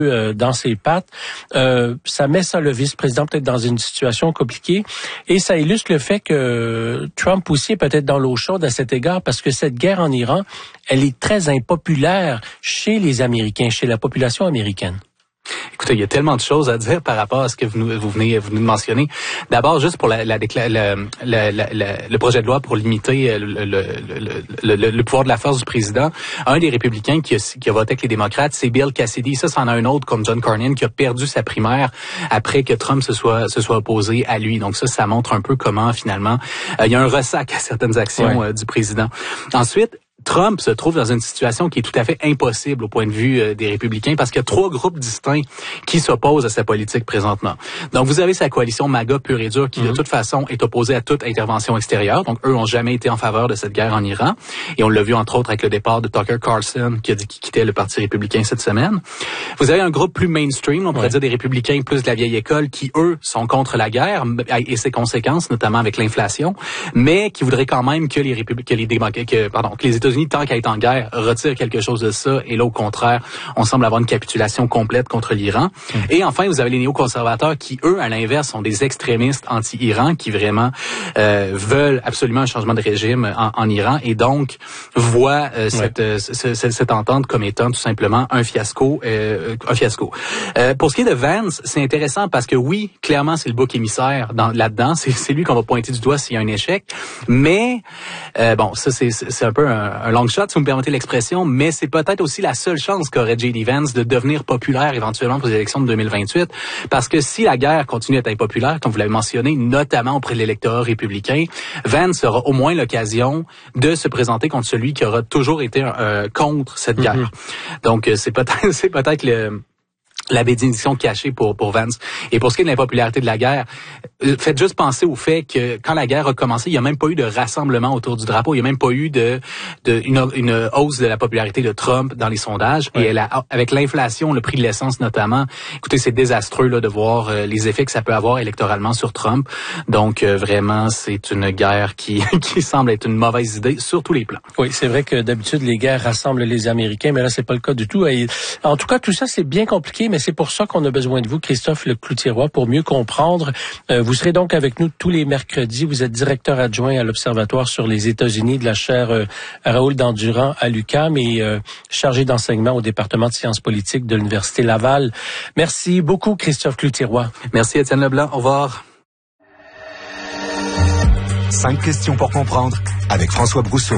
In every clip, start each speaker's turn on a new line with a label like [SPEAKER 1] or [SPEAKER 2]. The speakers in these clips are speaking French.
[SPEAKER 1] dans ses pattes, ça met ça, le vice-président, peut-être dans une situation compliquée. Et ça illustre le fait que Trump aussi est peut-être dans l'eau chaude à cet égard, parce que cette guerre en Iran, elle est très impopulaire chez les Américains, chez la population américaine.
[SPEAKER 2] Écoutez, il y a tellement de choses à dire par rapport à ce que vous venez de mentionner. D'abord, juste pour le projet de loi pour limiter le pouvoir de la force du président, un des républicains qui a voté avec les démocrates, c'est Bill Cassidy. Ça, c'en a un autre comme John Cornyn qui a perdu sa primaire après que Trump se soit opposé à lui. Donc ça montre un peu comment finalement il y a un ressac à certaines actions du président. Ensuite, Trump se trouve dans une situation qui est tout à fait impossible au point de vue des républicains parce qu'il y a 3 groupes distincts qui s'opposent à sa politique présentement. Donc, vous avez sa coalition MAGA pure et dure qui, de toute façon, est opposée à toute intervention extérieure. Donc, eux ont jamais été en faveur de cette guerre en Iran. Et on l'a vu, entre autres, avec le départ de Tucker Carlson qui a dit qu'il quittait le Parti républicain cette semaine. Vous avez un groupe plus mainstream, on pourrait dire des républicains plus de la vieille école qui, eux, sont contre la guerre et ses conséquences, notamment avec l'inflation, mais qui voudraient quand même que les États-Unis, tant qu'à être en guerre, retirent quelque chose de ça. Et là, au contraire, on semble avoir une capitulation complète contre l'Iran. Et enfin, vous avez les néoconservateurs qui, eux, à l'inverse, sont des extrémistes anti-Iran qui vraiment veulent absolument un changement de régime en Iran et donc voient cette entente comme étant tout simplement un fiasco. Pour ce qui est de Vance, c'est intéressant parce que oui, clairement, c'est le bouc émissaire là-dedans. C'est lui qu'on va pointer du doigt s'il y a un échec. Mais bon, ça c'est un peu un long shot, si vous me permettez l'expression, mais c'est peut-être aussi la seule chance qu'aurait J.D. Vance de devenir populaire éventuellement pour les élections de 2028. Parce que si la guerre continue à être impopulaire, comme vous l'avez mentionné, notamment auprès de l'électorat républicain, Vance aura au moins l'occasion de se présenter contre celui qui aura toujours été contre cette guerre. Donc, c'est peut-être la bénédiction cachée pour Vance. Et pour ce qui est de l'impopularité de la guerre, faites juste penser au fait que quand la guerre a commencé, il n'y a même pas eu de rassemblement autour du drapeau. Il n'y a même pas eu une hausse de la popularité de Trump dans les sondages. Et avec l'inflation, le prix de l'essence notamment, écoutez, c'est désastreux là de voir les effets que ça peut avoir électoralement sur Trump. Donc vraiment, c'est une guerre qui semble être une mauvaise idée sur tous les plans.
[SPEAKER 1] Oui, c'est vrai que d'habitude les guerres rassemblent les Américains, mais là c'est pas le cas du tout. Et, en tout cas, tout ça c'est bien compliqué, mais c'est pour ça qu'on a besoin de vous, Christophe Lecloutier-Roy, pour mieux comprendre. Vous serez donc avec nous tous les mercredis. Vous êtes directeur adjoint à l'Observatoire sur les États-Unis de la chaire Raoul Dandurand à l'UQAM et chargé d'enseignement au département de sciences politiques de l'Université Laval. Merci beaucoup, Christophe Lecloutier-Roy.
[SPEAKER 2] Merci, Étienne Leblanc. Au revoir.
[SPEAKER 3] 5 questions pour comprendre avec François Brousseau.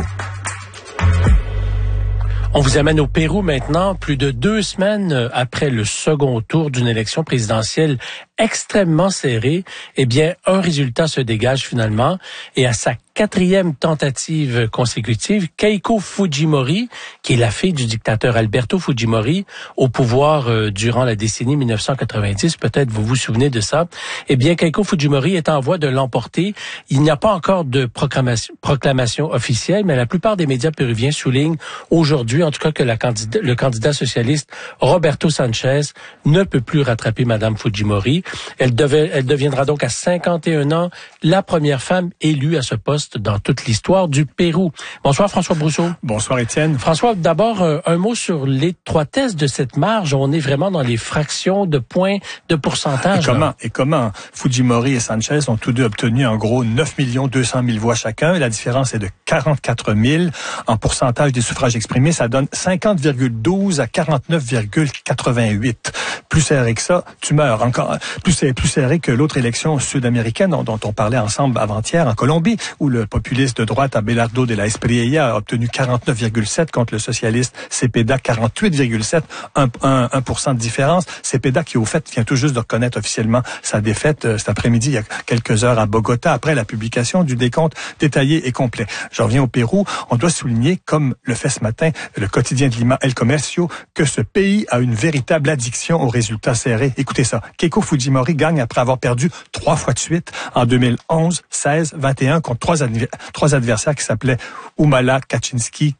[SPEAKER 1] On vous amène au Pérou maintenant, plus de 2 semaines après le second tour d'une élection présidentielle extrêmement serrée. Eh bien, un résultat se dégage finalement et à sa 4e tentative consécutive, Keiko Fujimori, qui est la fille du dictateur Alberto Fujimori, au pouvoir durant la décennie 1990, peut-être vous vous souvenez de ça, eh bien, Keiko Fujimori est en voie de l'emporter. Il n'y a pas encore de proclamation officielle, mais la plupart des médias péruviens soulignent aujourd'hui, en tout cas, que le candidat socialiste Roberto Sanchez ne peut plus rattraper Madame Fujimori. Elle deviendra donc à 51 ans la première femme élue à ce poste dans toute l'histoire du Pérou. Bonsoir François Brousseau.
[SPEAKER 4] Bonsoir Étienne.
[SPEAKER 1] François, d'abord un mot sur l'étroitesse de cette marge. On est vraiment dans les fractions de points de pourcentage.
[SPEAKER 4] Et comment Fujimori et Sanchez ont tous deux obtenu en gros 9 200 000 voix chacun. La différence est de 44 000. En pourcentage des suffrages exprimés, ça donne 50,12 à 49,88. Plus serré que ça, tu meurs. Encore plus serré que l'autre élection sud-américaine dont on parlait ensemble avant-hier en Colombie, où le populiste de droite Abelardo de la Espriella a obtenu 49,7 contre le socialiste Cepeda 48,7, 1% de différence. Cepeda qui au fait vient tout juste de reconnaître officiellement sa défaite cet après-midi, il y a quelques heures à Bogota, après la publication du décompte détaillé et complet. Je reviens au Pérou. On doit souligner, comme le fait ce matin le quotidien de Lima El Comercio, que ce pays a une véritable addiction aux résultats serrés. Écoutez ça. Keiko Fujimori gagne après avoir perdu 3 fois de suite en 2011, 16, 21 contre 3 adversaires qui s'appelaient Humala, Kuczynski,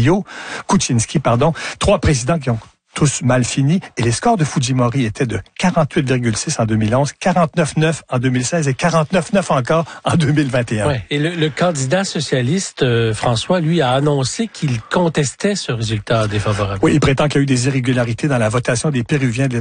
[SPEAKER 4] 3 présidents qui ont tous mal fini. Et les scores de Fujimori étaient de 48,6 en 2011, 49,9 en 2016 et 49,9 encore en 2021.
[SPEAKER 1] Ouais. Et le candidat socialiste, François, lui, a annoncé qu'il contestait ce résultat défavorable.
[SPEAKER 4] Oui, il prétend qu'il y a eu des irrégularités dans la votation des Péruviens de